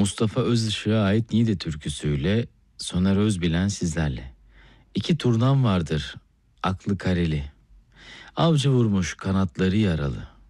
Mustafa Özışık'a ait Niğde türküsüyle Soner Özbilen sizlerle. İki turnam vardır, aklı kareli. Avcı vurmuş kanatları yaralı.